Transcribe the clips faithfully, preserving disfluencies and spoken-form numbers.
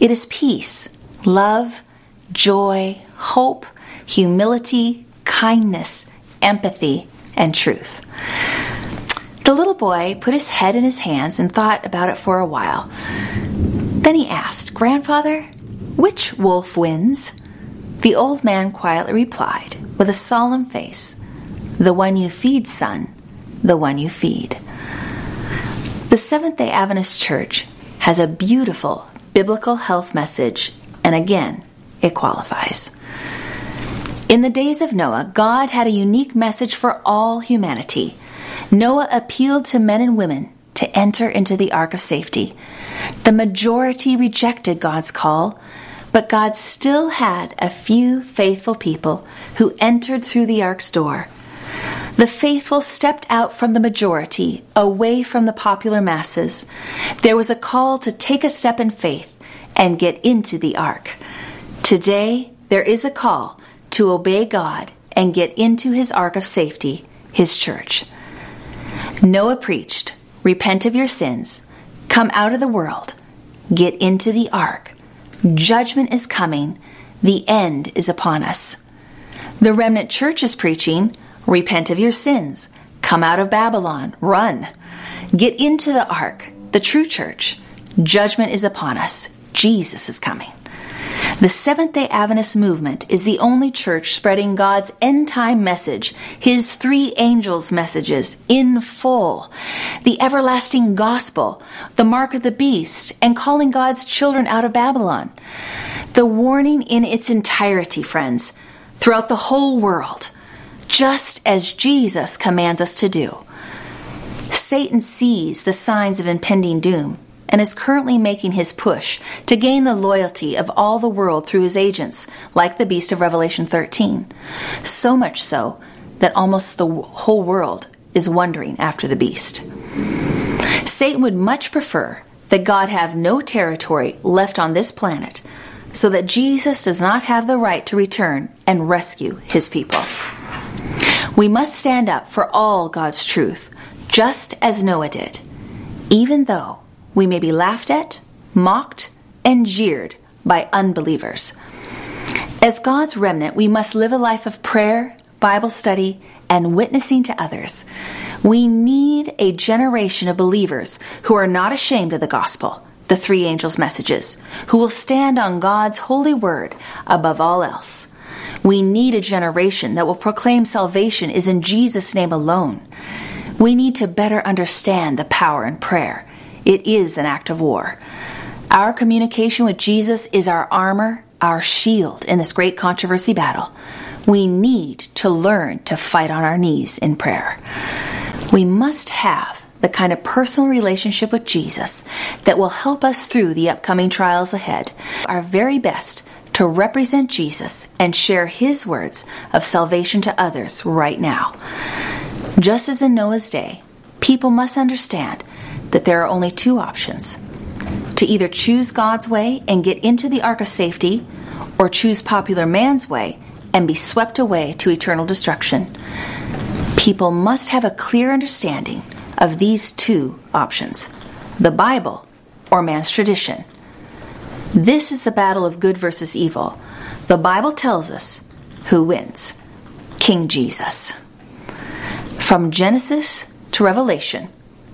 It is peace, love, joy, hope, humility, kindness, empathy, and truth. The little boy put his head in his hands and thought about it for a while. Then he asked, "Grandfather, which wolf wins?" The old man quietly replied, with a solemn face, "The one you feed, son, the one you feed." The Seventh-day Adventist Church has a beautiful biblical health message, and again, it qualifies. In the days of Noah, God had a unique message for all humanity. Noah appealed to men and women to enter into the ark of safety. The majority rejected God's call, but God still had a few faithful people who entered through the ark's door. The faithful stepped out from the majority, away from the popular masses. There was a call to take a step in faith and get into the ark. Today, there is a call to obey God and get into his ark of safety, his church. Noah preached, "Repent of your sins, come out of the world, get into the ark. Judgment is coming, the end is upon us." The remnant church is preaching, "Repent of your sins, come out of Babylon, run. Get into the ark, the true church. Judgment is upon us, Jesus is coming." The Seventh-day Adventist movement is the only church spreading God's end-time message, his three angels' messages, in full, the everlasting gospel, the mark of the beast, and calling God's children out of Babylon. The warning in its entirety, friends, throughout the whole world, just as Jesus commands us to do. Satan sees the signs of impending doom and is currently making his push to gain the loyalty of all the world through his agents, like the beast of Revelation thirteen. So much so that almost the whole world is wondering after the beast. Satan would much prefer that God have no territory left on this planet, so that Jesus does not have the right to return and rescue his people. We must stand up for all God's truth, just as Noah did, even though we may be laughed at, mocked, and jeered by unbelievers. As God's remnant, we must live a life of prayer, Bible study, and witnessing to others. We need a generation of believers who are not ashamed of the gospel, the three angels' messages, who will stand on God's holy word above all else. We need a generation that will proclaim salvation is in Jesus' name alone. We need to better understand the power in prayer. It is an act of war. Our communication with Jesus is our armor, our shield in this great controversy battle. We need to learn to fight on our knees in prayer. We must have the kind of personal relationship with Jesus that will help us through the upcoming trials ahead. Our very best to represent Jesus and share his words of salvation to others right now. Just as in Noah's day, people must understand that there are only two options: to either choose God's way and get into the ark of safety, or choose popular man's way and be swept away to eternal destruction. People must have a clear understanding of these two options: the Bible or man's tradition. This is the battle of good versus evil. The Bible tells us who wins: King Jesus. From Genesis to Revelation,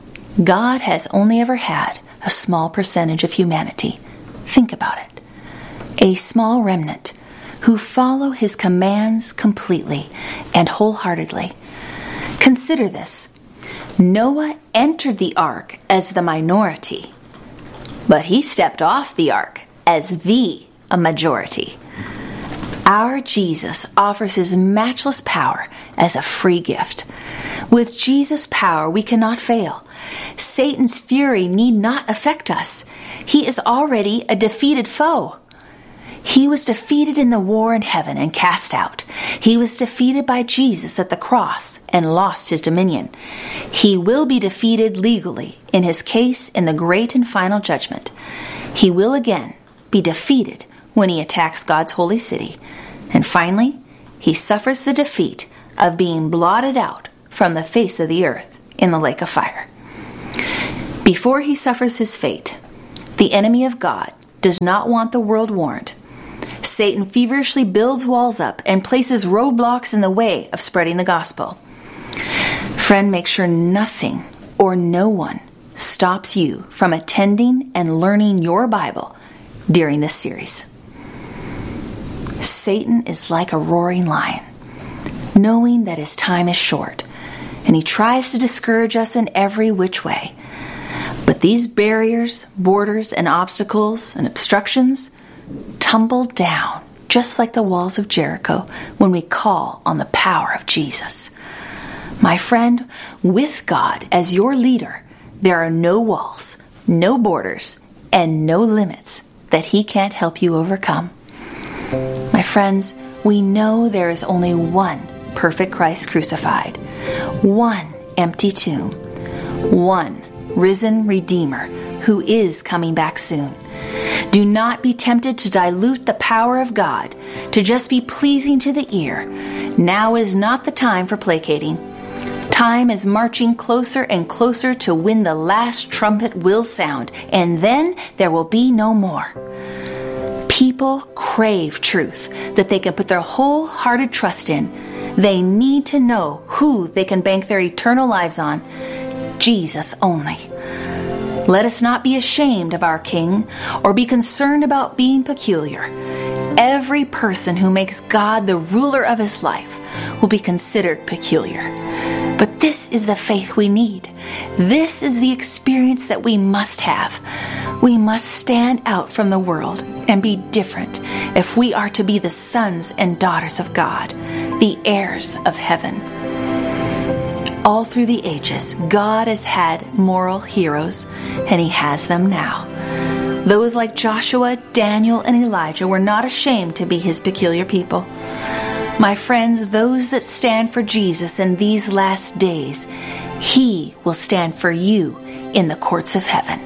God has only ever had a small percentage of humanity. Think about it. A small remnant who follow his commands completely and wholeheartedly. Consider this. Noah entered the ark as the minority, but he stepped off the ark as the majority. Our Jesus offers his matchless power as a free gift. With Jesus' power, we cannot fail. Satan's fury need not affect us. He is already a defeated foe. He was defeated in the war in heaven and cast out. He was defeated by Jesus at the cross and lost his dominion. He will be defeated legally in his case in the great and final judgment. He will again be defeated when he attacks God's holy city. And finally, he suffers the defeat of being blotted out from the face of the earth in the lake of fire. Before he suffers his fate, the enemy of God, does not want the world warned. Satan feverishly builds walls up and places roadblocks in the way of spreading the gospel. Friend, make sure nothing or no one stops you from attending and learning your Bible during this series. Satan is like a roaring lion, knowing that his time is short, and he tries to discourage us in every which way. But these barriers, borders, and obstacles and obstructions tumble down just like the walls of Jericho when we call on the power of Jesus. My friend, with God as your leader, there are no walls, no borders, and no limits that he can't help you overcome. My friends, we know there is only one perfect Christ crucified, one empty tomb, one risen Redeemer who is coming back soon. Do not be tempted to dilute the power of God to just be pleasing to the ear. Now is not the time for placating. Time is marching closer and closer to when the last trumpet will sound, and then there will be no more. People crave truth that they can put their wholehearted trust in. They need to know who they can bank their eternal lives on. Jesus only. Let us not be ashamed of our King or be concerned about being peculiar. Every person who makes God the ruler of his life will be considered peculiar. But this is the faith we need. This is the experience that we must have. We must stand out from the world and be different if we are to be the sons and daughters of God, the heirs of heaven. All through the ages, God has had moral heroes, and he has them now. Those like Joshua, Daniel, and Elijah were not ashamed to be his peculiar people. My friends, those that stand for Jesus in these last days, he will stand for you in the courts of heaven.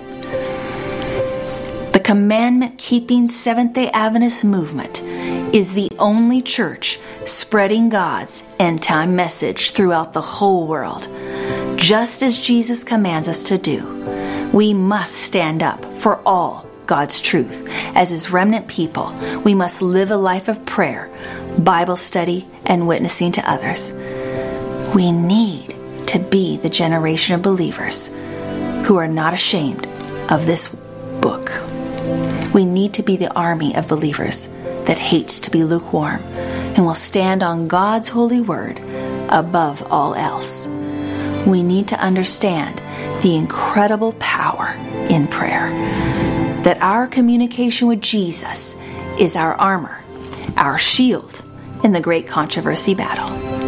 The commandment-keeping Seventh-day Adventist movement is the only church spreading God's end-time message throughout the whole world. Just as Jesus commands us to do, we must stand up for all God's truth. As his remnant people, we must live a life of prayer, Bible study, and witnessing to others. We need to be the generation of believers who are not ashamed of this book. We need to be the army of believers that hates to be lukewarm and will stand on God's holy word above all else. We need to understand the incredible power in prayer, that our communication with Jesus is our armor, our shield in the great controversy battle.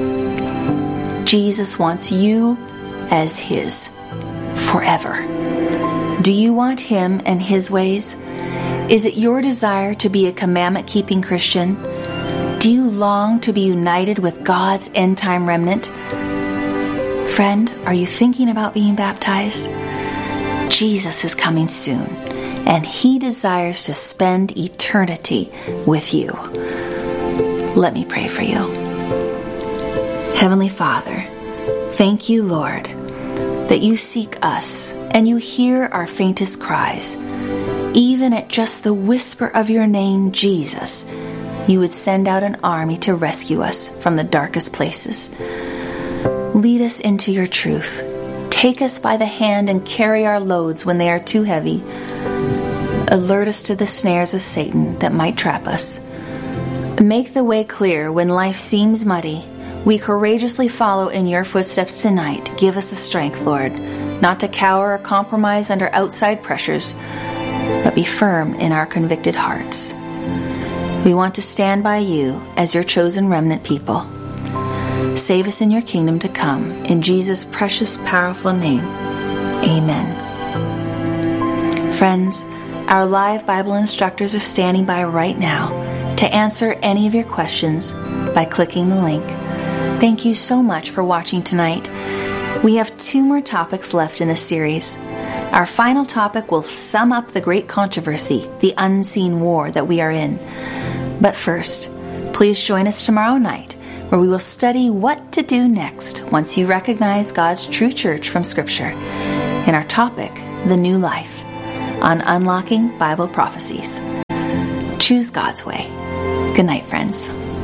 Jesus wants you as his forever. Do you want him and his ways? Is it your desire to be a commandment-keeping Christian? Do you long to be united with God's end-time remnant? Friend, are you thinking about being baptized? Jesus is coming soon, and he desires to spend eternity with you. Let me pray for you. Heavenly Father, thank you, Lord, that you seek us and you hear our faintest cries. Even at just the whisper of your name, Jesus, you would send out an army to rescue us from the darkest places. Lead us into your truth. Take us by the hand and carry our loads when they are too heavy. Alert us to the snares of Satan that might trap us. Make the way clear when life seems muddy. We courageously follow in your footsteps tonight. Give us the strength, Lord, not to cower or compromise under outside pressures, but be firm in our convicted hearts. We want to stand by you as your chosen remnant people. Save us in your kingdom to come. In Jesus' precious, powerful name, amen. Friends, our live Bible instructors are standing by right now to answer any of your questions by clicking the link. Thank you so much for watching tonight. We have two more topics left in the series. Our final topic will sum up the great controversy, the unseen war that we are in. But first, please join us tomorrow night where we will study what to do next once you recognize God's true church from Scripture. In our topic, the new life. on Unlocking Bible Prophecies. Choose God's way. Good night, friends.